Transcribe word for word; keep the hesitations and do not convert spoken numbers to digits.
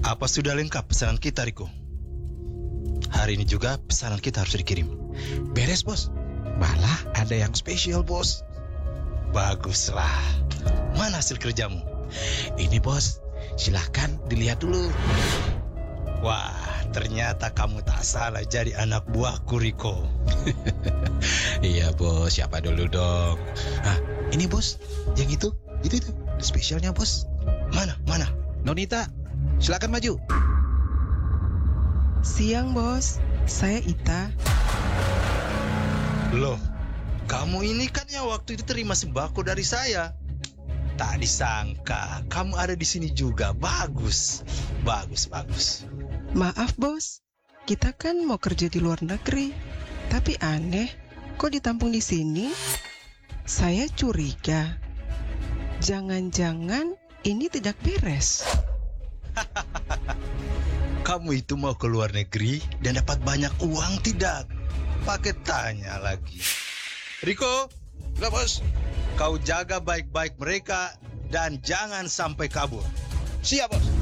Apa sudah lengkap pesanan kita, Riko? Hari ini juga pesanan kita harus dikirim. Beres, bos. Malah ada yang spesial, bos. Baguslah. Mana hasil kerjamu? Ini, bos. Silahkan dilihat dulu. Wah, ternyata kamu tak salah jadi anak buahku, Riko. Iya, bos. Siapa dulu dong? Nah, ini, bos. Yang itu. Itu, itu. Spesialnya, bos. Mana, mana? Nonita, silakan maju. Siang, bos. Saya Ita. Loh, kamu ini kan yang waktu itu terima sembako dari saya. Tak disangka kamu ada di sini juga. Bagus, bagus, bagus. Maaf, bos. Kita kan mau kerja di luar negeri. Tapi aneh, kok ditampung di sini? Saya curiga. Jangan-jangan ini tidak beres. Kamu itu mau ke luar negeri dan dapat banyak uang tidak? Pakai tanya lagi. Riko, Enggak, bos. kau jaga baik-baik mereka dan jangan sampai kabur. Siap, bos.